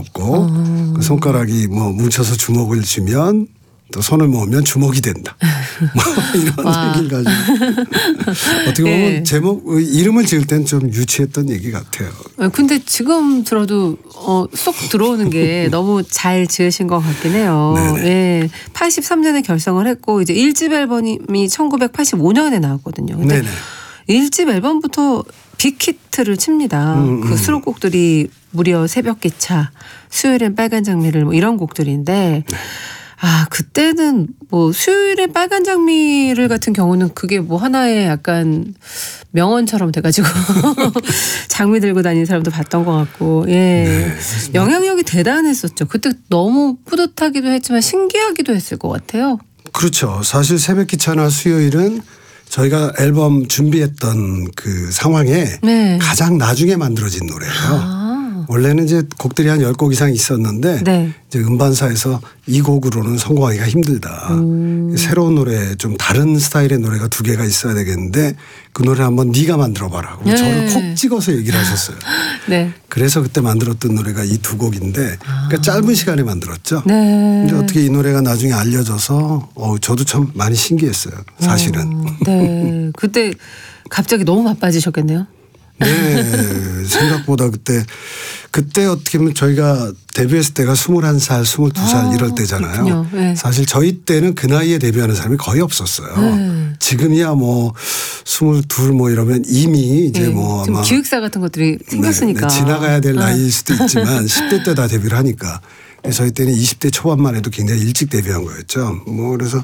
없고 그 손가락이 뭐 뭉쳐서 주먹을 쥐면 또 손을 모으면 주먹이 된다. 뭐 이런 얘기를 가지고 어떻게 보면 네. 제목 이름을 지을 때는 좀 유치했던 얘기 같아요. 근데 지금 들어도 쏙 들어오는 게 너무 잘 지으신 것 같긴 해요. 예, 83년에 결성을 했고 이제 1집 앨범이 1985년에 나왔거든요. 근데 네네. 1집 앨범부터 빅히트를 칩니다. 그 수록곡들이 무려 새벽기차, 수요일엔 빨간 장미를 뭐 이런 곡들인데 그때는 뭐 수요일에 빨간 장미를 같은 경우는 그게 뭐 하나의 약간 명언처럼 돼가지고 장미 들고 다니는 사람도 봤던 것 같고, 예. 네, 영향력이 대단했었죠. 그때 너무 뿌듯하기도 했지만 신기하기도 했을 것 같아요. 그렇죠. 사실 새벽기차나 수요일은 저희가 앨범 준비했던 그 상황에 네. 가장 나중에 만들어진 노래예요. 원래는 이제 곡들이 한 10곡 이상 있었는데 네. 이제 음반사에서 이 곡으로는 성공하기가 힘들다. 새로운 노래 좀 다른 스타일의 노래가 2개가 있어야 되겠는데 그 노래를 한번 네가 만들어봐라. 네. 저를 콕 찍어서 얘기를 하셨어요. 네. 그래서 그때 만들었던 노래가 이 2곡인데 그러니까 짧은 시간에 만들었죠. 네. 근데 어떻게 이 노래가 나중에 알려져서 저도 참 많이 신기했어요. 사실은. 네. 그때 갑자기 너무 바빠지셨겠네요. 네. 생각보다 그때 어떻게 보면 저희가 데뷔했을 때가 21살, 22살 이럴 때잖아요. 네. 사실 저희 때는 그 나이에 데뷔하는 사람이 거의 없었어요. 네. 지금이야 뭐 22 뭐 이러면 이미 이제 네. 뭐 좀 아마 기획사 같은 것들이 생겼으니까. 네, 지나가야 될 나이일 수도 있지만 10대 때 다 데뷔를 하니까 저희 때는 20대 초반만 해도 굉장히 일찍 데뷔한 거였죠. 뭐 그래서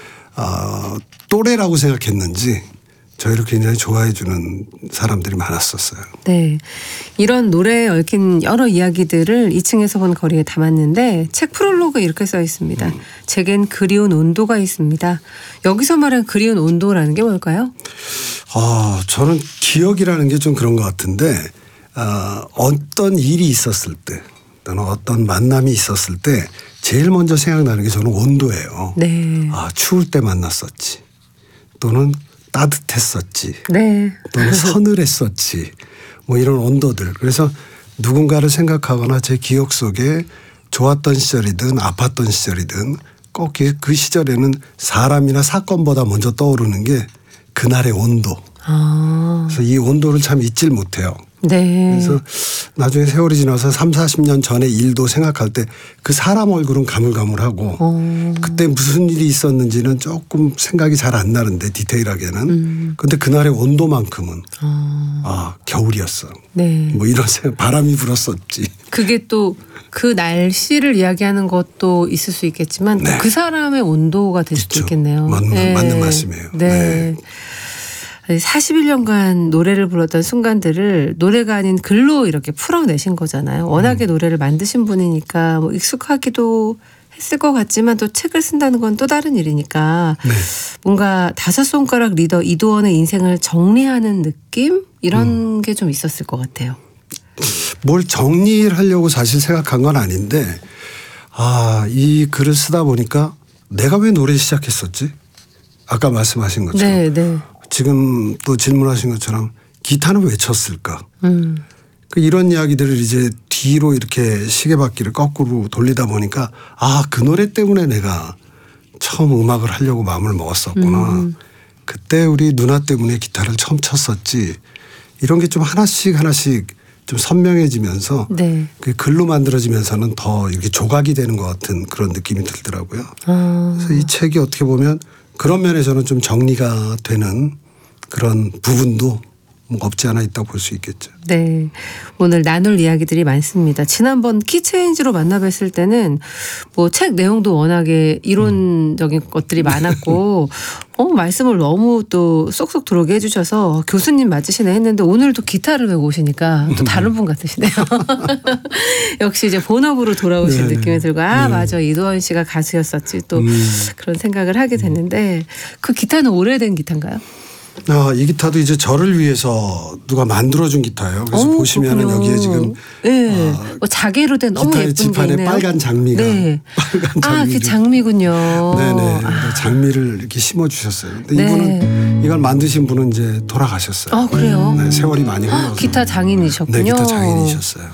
또래라고 생각했는지 저희를 굉장히 좋아해 주는 사람들이 많았었어요. 네. 이런 노래에 얽힌 여러 이야기들을 2층에서 본 거리에 담았는데 책 프롤로그에 이렇게 써 있습니다. 제겐 그리운 온도가 있습니다. 여기서 말하는 그리운 온도라는 게 뭘까요? 저는 기억이라는 게 좀 그런 것 같은데 어떤 일이 있었을 때 또는 어떤 만남이 있었을 때 제일 먼저 생각나는 게 저는 온도예요. 네. 추울 때 만났었지. 또는 따뜻했었지. 네. 또는 서늘했었지. 뭐 이런 온도들. 그래서 누군가를 생각하거나 제 기억 속에 좋았던 시절이든 아팠던 시절이든 꼭 그 시절에는 사람이나 사건보다 먼저 떠오르는 게 그날의 온도. 그래서 이 온도를 참 잊질 못해요. 네. 그래서 나중에 세월이 지나서 30-40년 전의 일도 생각할 때 그 사람 얼굴은 가물가물하고 그때 무슨 일이 있었는지는 조금 생각이 잘 안 나는데 디테일하게는. 근데 그날의 온도만큼은 겨울이었어. 네. 뭐 이런 생각, 바람이 불었었지. 그게 또 그 날씨를 이야기하는 것도 있을 수 있겠지만 네. 그 사람의 온도가 될 수도 있죠. 있겠네요. 맞는 말씀이에요. 네. 41년간 노래를 불렀던 순간들을 노래가 아닌 글로 이렇게 풀어내신 거잖아요. 워낙에 노래를 만드신 분이니까 뭐 익숙하기도 했을 것 같지만 또 책을 쓴다는 건 또 다른 일이니까 네. 뭔가 5손가락 리더 이도원의 인생을 정리하는 느낌? 이런 게 좀 있었을 것 같아요. 뭘 정리를 하려고 사실 생각한 건 아닌데 이 글을 쓰다 보니까 내가 왜 노래 시작했었지? 아까 말씀하신 것처럼. 네, 네. 지금 또 질문하신 것처럼 기타는 왜 쳤을까? 이런 이야기들을 이제 뒤로 이렇게 시계바퀴를 거꾸로 돌리다 보니까 그 노래 때문에 내가 처음 음악을 하려고 마음을 먹었었구나. 그때 우리 누나 때문에 기타를 처음 쳤었지. 이런 게 좀 하나씩 좀 선명해지면서 네. 그 글로 만들어지면서는 더 이렇게 조각이 되는 것 같은 그런 느낌이 들더라고요. 그래서 이 책이 어떻게 보면 그런 면에서는 좀 정리가 되는 그런 부분도 없지 않아 있다고 볼 수 있겠죠. 네. 오늘 나눌 이야기들이 많습니다. 지난번 키체인지로 만나 뵀을 때는 뭐 책 내용도 워낙에 이론적인 것들이 많았고 말씀을 너무 또 쏙쏙 들어오게 해주셔서 교수님 맞으시네 했는데 오늘도 기타를 메고 오시니까 또 다른 분 같으시네요. 역시 이제 본업으로 돌아오신 느낌이 들고 맞아 이도원 씨가 가수였었지 또 그런 생각을 하게 됐는데 그 기타는 오래된 기타인가요? 이 기타도 이제 저를 위해서 누가 만들어준 기타예요. 그래서 보시면은 그렇군요. 여기에 지금 네. 자개로 된 너무 기타의 예쁜 게 지판에 있네요. 빨간 장미가 네. 빨간 장미. 그 장미군요. 네네. 장미를 이렇게 심어주셨어요. 근데 이분은 이걸 만드신 분은 이제 돌아가셨어요. 그래요? 네, 세월이 많이 흘러서. 기타 장인이셨군요. 네, 기타 장인이셨어요.